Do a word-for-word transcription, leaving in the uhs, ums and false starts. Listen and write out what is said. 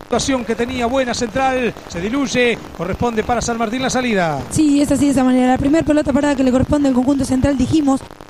Situación que tenía buena Central, se diluye, corresponde para San Martín la salida. Sí, es así de esa manera. La primera pelota parada que le corresponde al conjunto Central, dijimos,